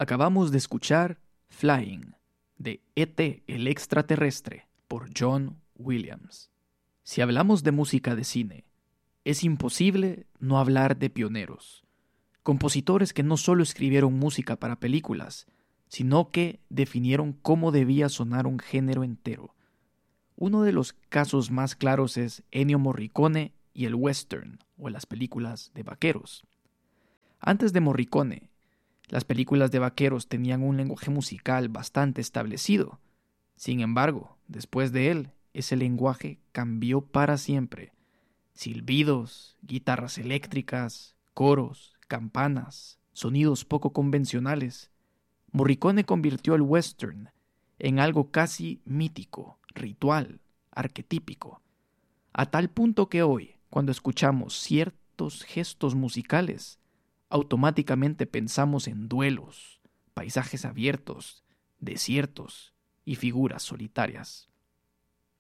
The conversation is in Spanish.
Acabamos de escuchar Flying, de E.T. el extraterrestre, por John Williams. Si hablamos de música de cine, es imposible no hablar de pioneros, compositores que no solo escribieron música para películas, sino que definieron cómo debía sonar un género entero. Uno de los casos más claros es Ennio Morricone y el western, o las películas de vaqueros. Antes de Morricone, las películas de vaqueros tenían un lenguaje musical bastante establecido. Sin embargo, después de él, ese lenguaje cambió para siempre. Silbidos, guitarras eléctricas, coros, campanas, sonidos poco convencionales. Morricone convirtió el western en algo casi mítico, ritual, arquetípico, a tal punto que hoy, cuando escuchamos ciertos gestos musicales, automáticamente pensamos en duelos, paisajes abiertos, desiertos y figuras solitarias.